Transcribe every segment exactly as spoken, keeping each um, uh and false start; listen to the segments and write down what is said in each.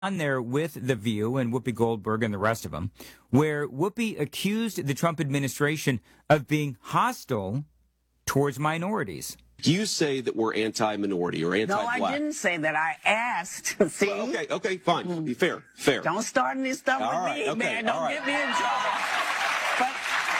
on there with The View and Whoopi Goldberg and the rest of them, where Whoopi accused the Trump administration of being hostile towards minorities. You say that we're anti-minority or anti-black. No, I didn't say that. I asked. See? Well, okay, okay, fine. Be fair, fair. Don't start any stuff all with right, me, okay, man. Don't right. get me in trouble. But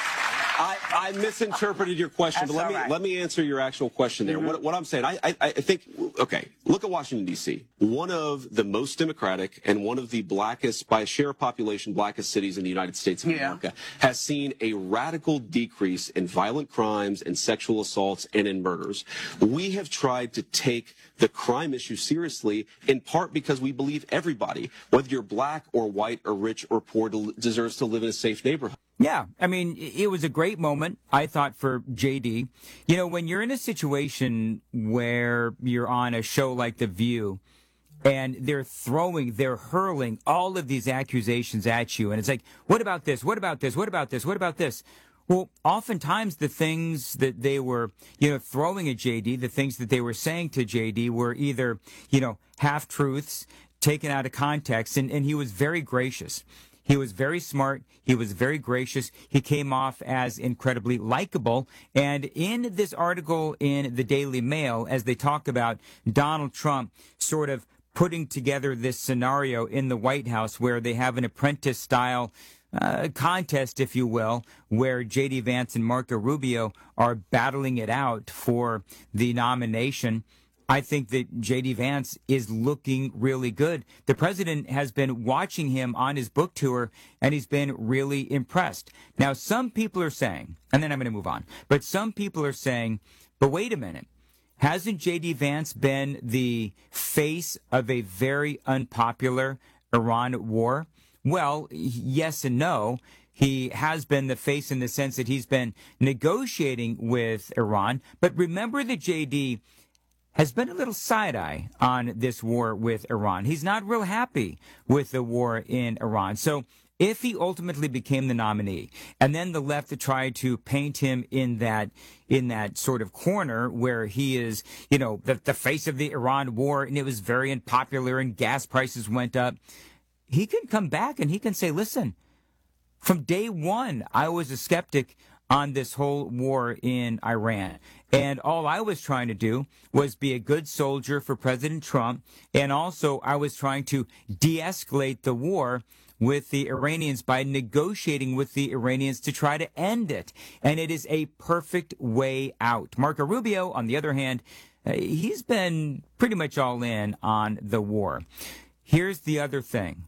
I, I misinterpreted your question, That's but let all me right. let me answer your actual question there. Mm-hmm. What, what I'm saying, I, I I think, okay, look at Washington D C, one of the most democratic and one of the blackest, by share of population, blackest cities in the United States of Yeah. America, has seen a radical decrease in violent crimes and sexual assaults and in murders. We have tried to take the crime issue seriously, in part because we believe everybody, whether you're black or white or rich or poor, deserves to live in a safe neighborhood. Yeah, I mean, it was a great moment, I thought, for J D. You know, when you're in a situation where you're on a show like The View and they're throwing, they're hurling all of these accusations at you, and it's like, what about this? What about this? What about this? What about this? Well, oftentimes the things that they were, you know, throwing at J D, the things that they were saying to J D were either, you know, half-truths taken out of context, and, and he was very gracious. He was very smart. He was very gracious. He came off as incredibly likable. And in this article in the Daily Mail, as they talk about Donald Trump sort of putting together this scenario in the White House where they have an apprentice-style uh, contest, if you will, where J D. Vance and Marco Rubio are battling it out for the nomination, I think that J D. Vance is looking really good. The president has been watching him on his book tour, and he's been really impressed. Now, some people are saying, and then I'm going to move on, but some people are saying, but wait a minute. Hasn't J D. Vance been the face of a very unpopular Iran war? Well, yes and no. He has been the face in the sense that he's been negotiating with Iran. But remember that J D has been a little side-eye on this war with Iran. He's not real happy with the war in Iran. So if he ultimately became the nominee, and then the left tried to paint him in that in that sort of corner where he is, you know, the, the face of the Iran war, and it was very unpopular, and gas prices went up, he can come back and he can say, listen, from day one, I was a skeptic on this whole war in Iran. And all I was trying to do was be a good soldier for President Trump. And also I was trying to de-escalate the war with the Iranians by negotiating with the Iranians to try to end it. And it is a perfect way out. Marco Rubio, on the other hand, uh, he's been pretty much all in on the war. Here's the other thing,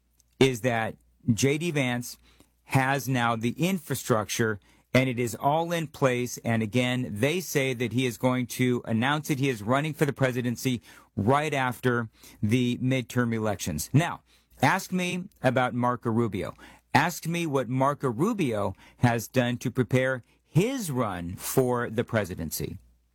is that J D. Vance has now the infrastructure, and it is all in place. And again, they say that he is going to announce that he is running for the presidency right after the midterm elections. Now, ask me about Marco Rubio. Ask me what Marco Rubio has done to prepare his run for the presidency.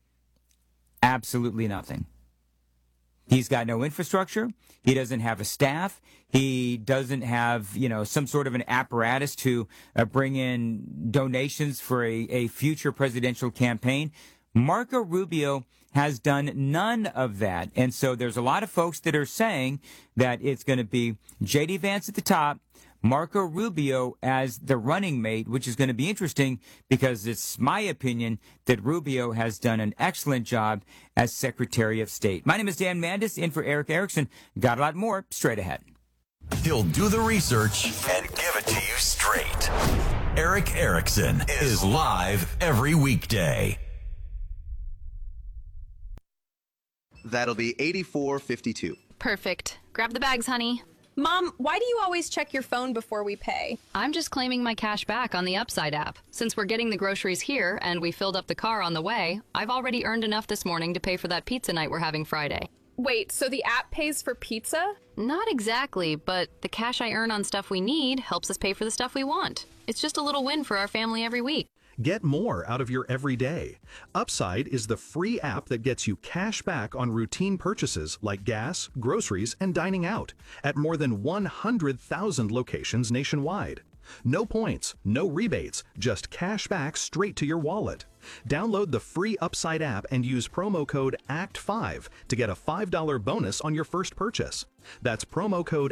Absolutely nothing. He's got no infrastructure. He doesn't have a staff. He doesn't have, you know, some sort of an apparatus to uh, bring in donations for a, a future presidential campaign. Marco Rubio has done none of that. And so there's a lot of folks that are saying that it's going to be J D. Vance at the top, Marco Rubio as the running mate, which is going to be interesting because it's my opinion that Rubio has done an excellent job as Secretary of State. My name is Dan Mandis, in for Erick Erickson. Got a lot more straight ahead. He'll do the research and give it to you straight. Erick Erickson is live every weekday. That'll be eighty-four fifty-two. Perfect. Grab the bags, honey. Mom, why do you always check your phone before we pay? I'm just claiming my cash back on the Upside app. Since we're getting the groceries here and we filled up the car on the way, I've already earned enough this morning to pay for that pizza night we're having Friday. Wait, so the app pays for pizza? Not exactly, but the cash I earn on stuff we need helps us pay for the stuff we want. It's just a little win for our family every week. Get more out of your everyday. Upside is the free app that gets you cash back on routine purchases like gas, groceries, and dining out at more than one hundred thousand locations nationwide. No points, no rebates, just cash back straight to your wallet. Download the free Upside app and use promo code A C T five to get a five dollar bonus on your first purchase. That's promo code